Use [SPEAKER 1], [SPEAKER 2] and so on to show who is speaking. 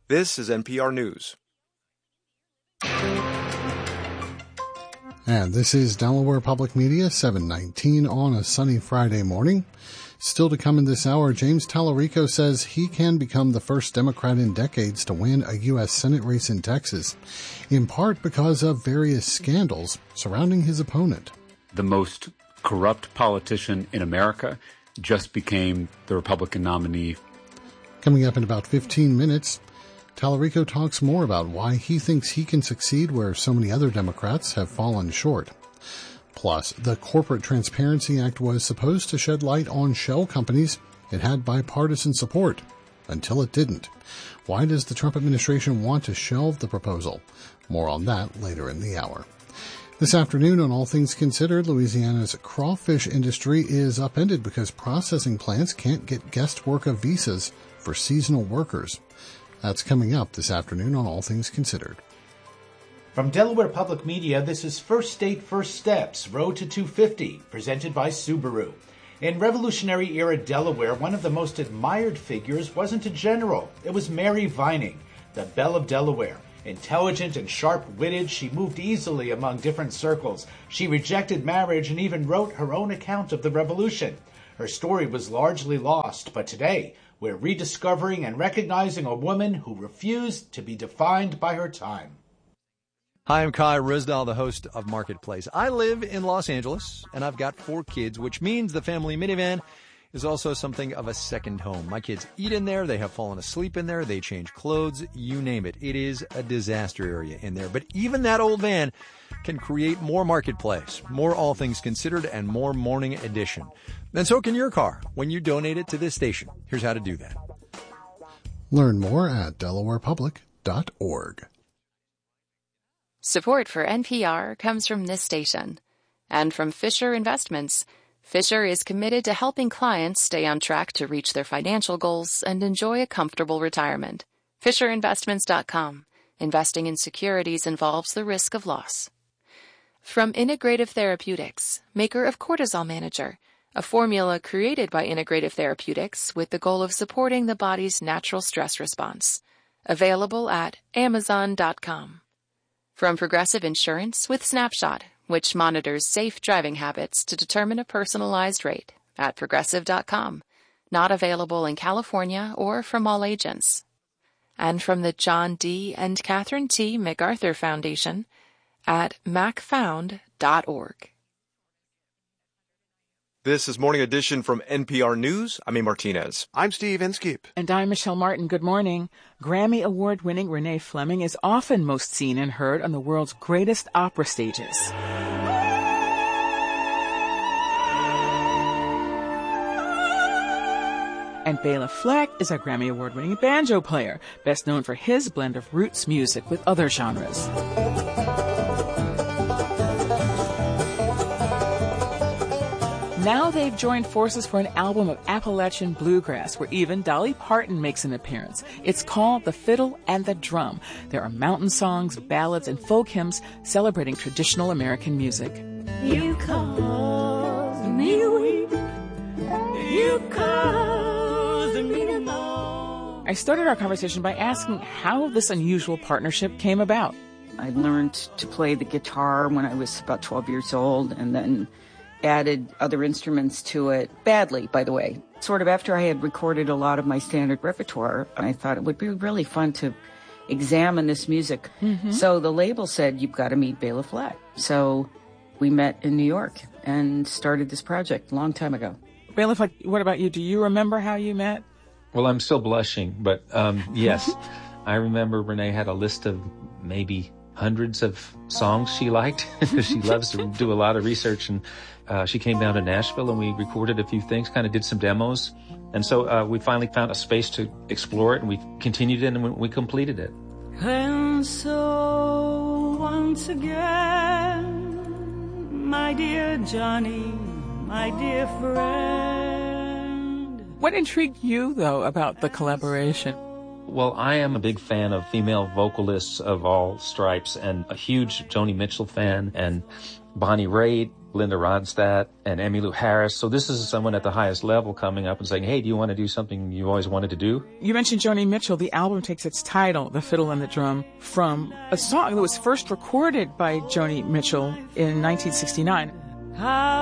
[SPEAKER 1] This is NPR News.
[SPEAKER 2] And this is Delaware Public Media, 7:19 on a sunny Friday morning. Still to come in this hour, James Tallarico says he can become the first Democrat in decades to win a U.S. Senate race in Texas, in part because of various scandals surrounding his opponent.
[SPEAKER 3] The most corrupt politician in America just became the Republican nominee.
[SPEAKER 2] Coming up in about 15 minutes, Tallarico talks more about why he thinks he can succeed where so many other Democrats have fallen short. Plus, the Corporate Transparency Act was supposed to shed light on shell companies. It had bipartisan support, until it didn't. Why does the Trump administration want to shelve the proposal? More on that later in the hour. This afternoon on All Things Considered, Louisiana's crawfish industry is upended because processing plants can't get guest worker visas for seasonal workers. That's coming up this afternoon on All Things Considered.
[SPEAKER 4] From Delaware Public Media, this is First State, First Steps, Road to 250, presented by Subaru. In Revolutionary-era Delaware, one of the most admired figures wasn't a general. It was Mary Vining, the Belle of Delaware. Intelligent and sharp-witted, she moved easily among different circles. She rejected marriage and even wrote her own account of the Revolution. Her story was largely lost, but today we're rediscovering and recognizing a woman who refused to be defined by her time.
[SPEAKER 5] Hi, I'm Kai Risdal, the host of Marketplace. I live in Los Angeles, and I've got 4 kids, which means the family minivan is also something of a second home. My kids eat in there, they have fallen asleep in there, they change clothes, you name it. It is a disaster area in there. But even that old van can create more Marketplace, more All Things Considered, and more Morning Edition. And so can your car when you donate it to this station. Here's how to do that.
[SPEAKER 2] Learn more at delawarepublic.org.
[SPEAKER 6] Support for NPR comes from this station and from Fisher Investments. Fisher is committed to helping clients stay on track to reach their financial goals and enjoy a comfortable retirement. FisherInvestments.com. Investing in securities involves the risk of loss. From Integrative Therapeutics, maker of Cortisol Manager, a formula created by Integrative Therapeutics with the goal of supporting the body's natural stress response. Available at Amazon.com. From Progressive Insurance with Snapshot, which monitors safe driving habits to determine a personalized rate at Progressive.com. Not available in California or from all agents. And from the John D. and Catherine T. MacArthur Foundation at macfound.org.
[SPEAKER 1] This is Morning Edition from NPR News. I'm A. Martinez.
[SPEAKER 7] I'm Steve Inskeep.
[SPEAKER 8] And I'm Michelle Martin. Good morning. Grammy Award-winning Renee Fleming is often most seen and heard on the world's greatest opera stages. And Bela Fleck is a Grammy Award-winning banjo player, best known for his blend of roots music with other genres. Now they've joined forces for an album of Appalachian bluegrass where even Dolly Parton makes an appearance. It's called The Fiddle and the Drum. There are mountain songs, ballads, and folk hymns celebrating traditional American music.
[SPEAKER 9] You cause me to weep. You cause me to mourn.
[SPEAKER 8] I started our conversation by asking how this unusual partnership came about.
[SPEAKER 10] I learned to play the guitar when I was about 12 years old, and then added other instruments to it, badly, by the way. Sort of after I had recorded a lot of my standard repertoire, I thought it would be really fun to examine this music. Mm-hmm. So the label said, you've got to meet Bela Fleck. So we met in New York and started this project a long time ago.
[SPEAKER 8] Bela Fleck, what about you? Do you remember how you met?
[SPEAKER 11] Well, I'm still blushing, but yes. I remember Renee had a list of maybe hundreds of songs she liked because she loves to do a lot of research, and she came down to Nashville and we recorded a few things, kind of did some demos. And so we finally found a space to explore it, and we continued it and we completed it.
[SPEAKER 9] And so once again, my dear Johnny, my dear friend.
[SPEAKER 8] What intrigued you, though, about the collaboration?
[SPEAKER 11] Well, I am a big fan of female vocalists of all stripes and a huge Joni Mitchell fan, and Bonnie Raitt Linda Ronstadt and Emmylou Harris. So this is someone at the highest level coming up and saying, hey, do you want to do something you always wanted to do?
[SPEAKER 8] You mentioned Joni Mitchell. The album takes its title, The Fiddle and the Drum, from a song that was first recorded by Joni Mitchell in 1969.